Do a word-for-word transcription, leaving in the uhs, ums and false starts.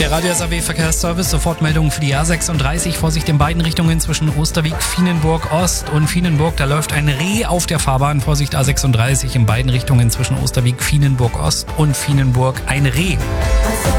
Der Radio S A W Verkehrsservice, Sofortmeldung für die A sechsunddreißig. Vorsicht in beiden Richtungen zwischen Osterwieck, Fienenburg Ost und Fienenburg. Da läuft ein Reh auf der Fahrbahn. Vorsicht A sechsunddreißig in beiden Richtungen zwischen Osterwieck, Fienenburg Ost und Fienenburg ein Reh.